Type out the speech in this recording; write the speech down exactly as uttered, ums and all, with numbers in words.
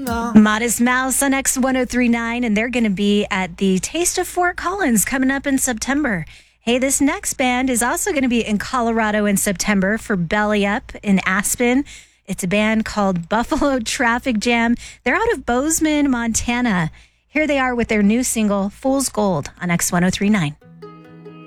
Modest Mouse on X one oh three point nine, and they're going to be at the Taste of Fort Collins coming up in September. Hey, this next band is also going to be in Colorado in September for Belly Up in Aspen. It's a band called Buffalo Traffic Jam. They're out of Bozeman, Montana. Here they are with their new single, Fool's Gold, on X one oh three point nine.